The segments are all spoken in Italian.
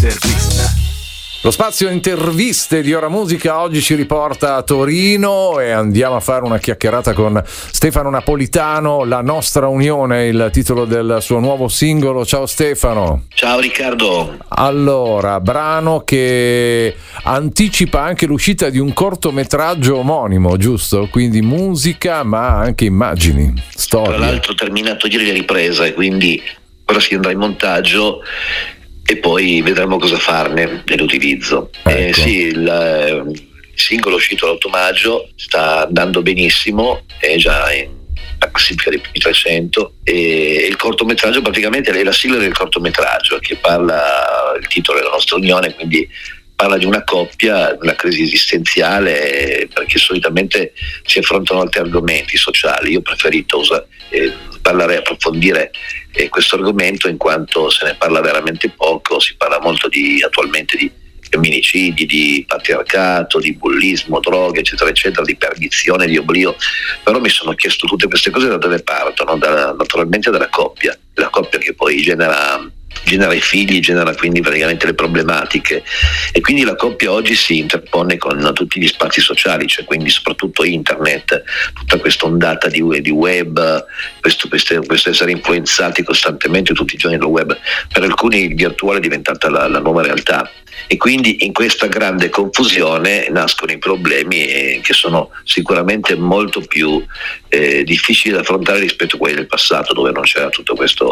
Intervista. Lo spazio interviste di Ora Musica oggi ci riporta a Torino e andiamo a fare una chiacchierata con Stefano Napolitano. La nostra unione è il titolo del suo nuovo singolo. Ciao Stefano. Ciao Riccardo. Allora, brano che anticipa anche l'uscita di un cortometraggio omonimo, giusto? Quindi musica ma anche immagini, storie. Tra l'altro ho terminato ieri le riprese, quindi ora si andrà in montaggio e poi vedremo cosa farne nell'utilizzo. Ecco. Sì, il singolo uscito l'8 maggio sta andando benissimo, è già in la classifica dei primi 300 e il cortometraggio praticamente è la sigla del cortometraggio che parla, il titolo è La nostra unione, quindi parla di una coppia, una crisi esistenziale, perché solitamente si affrontano altri argomenti sociali. Io ho preferito parlare e approfondire questo argomento in quanto se ne parla veramente poco, si parla molto attualmente di femminicidi, di patriarcato, di bullismo, droghe, eccetera, eccetera, di perdizione, di oblio. Però mi sono chiesto tutte queste cose da dove partono? Naturalmente dalla coppia, la coppia che poi genera i figli, genera quindi praticamente le problematiche, e quindi la coppia oggi si interpone con tutti gli spazi sociali, cioè quindi soprattutto internet, tutta questa ondata di web, questo essere influenzati costantemente tutti i giorni dal web. Per alcuni il virtuale è diventata la nuova realtà, e quindi in questa grande confusione nascono i problemi che sono sicuramente molto più difficili da affrontare rispetto a quelli del passato, dove non c'era tutto questa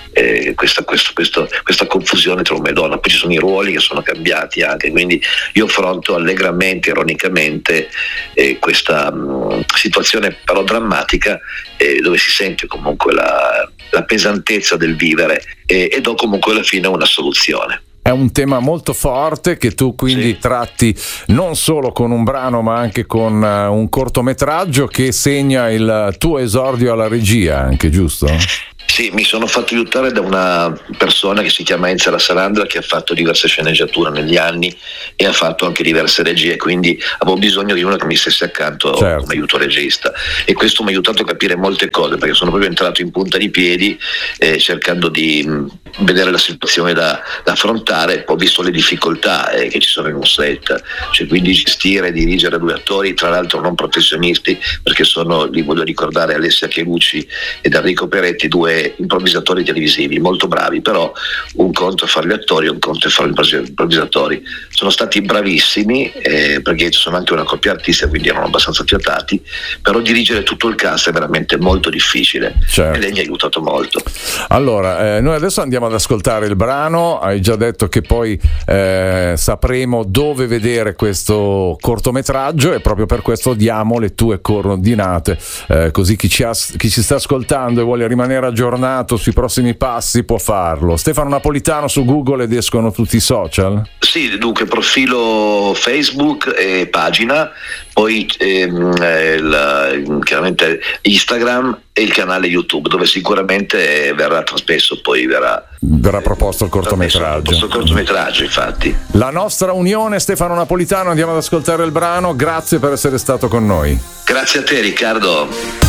confusione tra uomo e donna. Poi ci sono i ruoli che sono cambiati anche, quindi io affronto allegramente, ironicamente questa situazione però drammatica, dove si sente comunque la pesantezza del vivere, e do comunque alla fine una soluzione. È un tema molto forte che tu quindi tratti non solo con un brano ma anche con un cortometraggio che segna il tuo esordio alla regia anche, giusto? Sì, mi sono fatto aiutare da una persona che si chiama Enza La Salandra, che ha fatto diverse sceneggiature negli anni e ha fatto anche diverse regie, quindi avevo bisogno di uno che mi stesse accanto come aiuto regista, e questo mi ha aiutato a capire molte cose, perché sono proprio entrato in punta di piedi cercando di vedere la situazione da affrontare. Ho visto le difficoltà che ci sono in un set, cioè quindi gestire e dirigere due attori, tra l'altro non professionisti, perché li voglio ricordare, Alessia Chelucci ed Enrico Peretti, due improvvisatori televisivi molto bravi, però un conto è fare gli attori, un conto è fare gli improvvisatori. Sono stati bravissimi perché sono anche una coppia artista, quindi erano abbastanza fiatati, però dirigere tutto il cast è veramente molto difficile, e lei mi ha aiutato molto. Allora, noi adesso andiamo ad ascoltare il brano. Hai già detto che poi sapremo dove vedere questo cortometraggio, e proprio per questo diamo le tue coordinate, così chi ci sta ascoltando e vuole rimanere aggiornato sui prossimi passi può farlo. Stefano Napolitano su Google, ed escono tutti i social? Sì, dunque profilo Facebook e pagina, poi chiaramente Instagram e il canale YouTube, dove sicuramente verrà trasmesso, poi verrà proposto il cortometraggio. Infatti. La nostra unione, Stefano Napolitano. Andiamo ad ascoltare il brano. Grazie per essere stato con noi. Grazie a te Riccardo.